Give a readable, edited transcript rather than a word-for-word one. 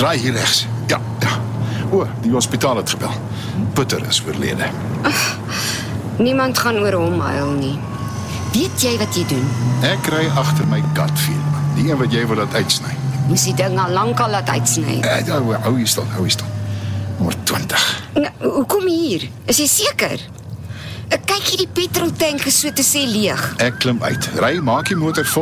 Draai hier regs. Ja. O, die hospitaal het gebel. Putter is oorlede. Niemand gaan oor hom huil nie. Weet jy wat jy doen? Ek kry agter my gut feel. Die een wat jy wil laat uitsny. Moes die ding al lankal laat uitsny. Hou hier stil. Nommer 20. Nou, hoekom hier? Is jy seker? Kyk hier, die petroltank is so te sê leeg. Ek klim uit. Ry, maak die motor vol.